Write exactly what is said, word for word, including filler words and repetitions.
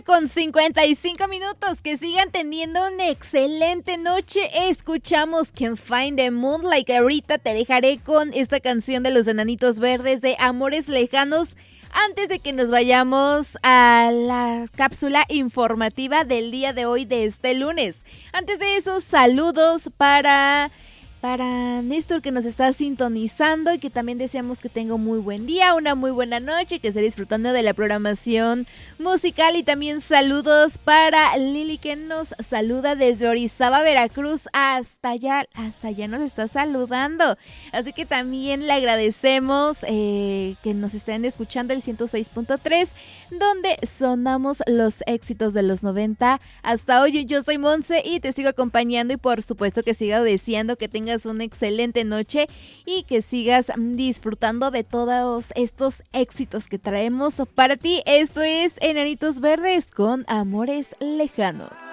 con cincuenta y cinco minutos. Que sigan teniendo una excelente noche. Escuchamos Can't Find the Moonlight. Ahorita te dejaré con esta canción de los Enanitos Verdes de Amores Lejanos. Antes de que nos vayamos a la cápsula informativa del día de hoy, de este lunes. Antes de eso, saludos para... Para Néstor, que nos está sintonizando y que también deseamos que tenga un muy buen día, una muy buena noche, que esté disfrutando de la programación musical. Y también saludos para Lili, que nos saluda desde Orizaba, Veracruz, hasta allá, hasta allá nos está saludando. Así que también le agradecemos eh, que nos estén escuchando el ciento seis punto tres, donde sonamos los éxitos de los noventa. Hasta hoy yo soy Monse y te sigo acompañando, y por supuesto que siga deseando que tengas una excelente noche y que sigas disfrutando de todos estos éxitos que traemos para ti. Esto es Enanitos Verdes con Amores Lejanos.